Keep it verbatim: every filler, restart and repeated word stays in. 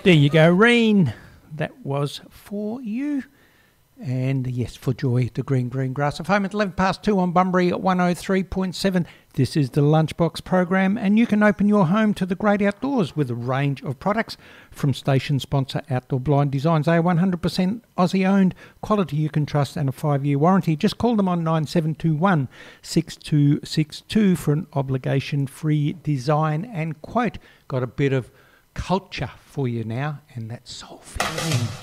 There you go, Reen. That was for you. And yes, for Joy, the green, green grass of home at eleven past two on Bunbury at one oh three point seven. This is the Lunchbox program, and you can open your home to the great outdoors with a range of products from station sponsor Outdoor Blind Designs. They are one hundred percent Aussie owned, quality you can trust, and a five-year warranty. Just call them on nine seven two one, six two six two for an obligation-free design and quote. Got a bit of culture for you now, and that soul feeling.